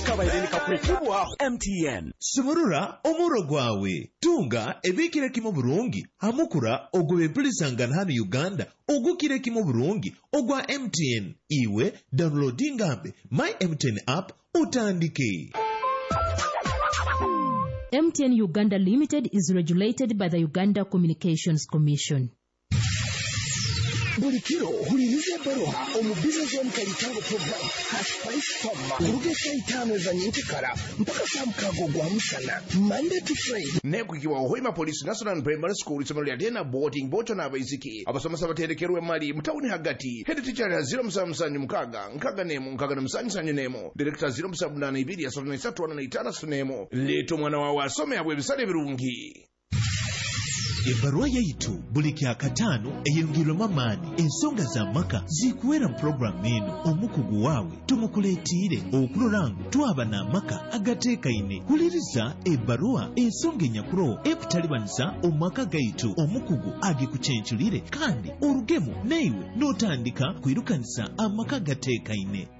kabayirenika kwekibwa MTN. Sumurura omuro gwawe. Tunga ebikire kimo burungi. Hamukura ogwe pulisangana hano Uganda. Ogukire kimo burungi. Ogwa MTN. Iwe downloading app. My MTN app utandike. MTN Uganda Limited is regulated by the Uganda Communications Commission. Bulikiro hulirize baroha omubusiness w'omukalitango program #5 urugesa itano za nyitikara mpaka samkago gwa musana Monday to Friday nekwikiwa hoima police national primary school isomero lya Dena boarding boto na abaiziki abasomesa baterekerwe mali mutawuni hagati head teacher ya 07 mukaga nkaga nemo nkaga na msanyu nemo director 0782 ya 73 nemo leto mwana wawe asome abwe bisale birungi. Ebarua yaitu buliki akatano eyongiro mamani ensonga za maka zikuwera program eno omukugu wawe tumukuletire okulorangu twaba na maka agateekaine kuliriza ebarua ensonga enyakuro ekutalibanisa omaka gaitu omukugu agikuchenchulire kandi orugemu neiwe notandika kwirukanisa amaka agateekaine